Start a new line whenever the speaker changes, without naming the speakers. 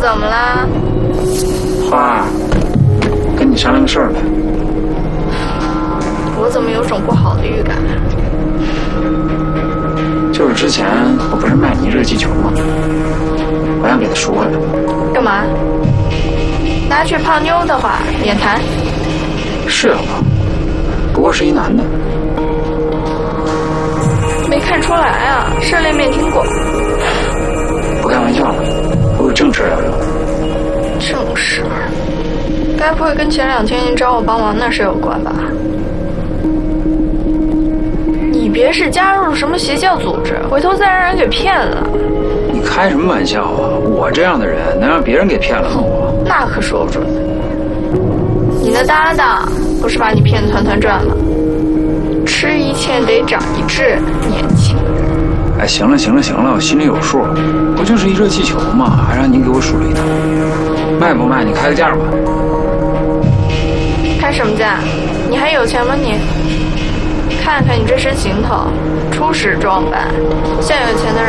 怎么啦？
花，跟你商量个事儿呗。
我怎么有种不好的预感？
就是之前我不是卖你热气球吗？我想给他赎回来。
干嘛？拿去泡妞的话，免谈。
是啊，不过是一男的。
没看出来啊，涉猎没听过。
不开玩笑了，我有正事要聊。
正事？该不会跟前2天您找我帮忙那事有关吧？你别是加入了什么邪教组织，回头再让人给骗了。
你开什么玩笑啊！我这样的人能让别人给骗了吗？我
那可说不准。你的搭档不是把你骗得团团转吗？吃一堑得长一智，年轻人。
哎，行了，我心里有数。不就是一热气球嘛，还让您给我数了一套。卖不卖？你开个价吧。
开什么价？你还有钱吗你？看看你这身行头，初始装扮，像有钱的人。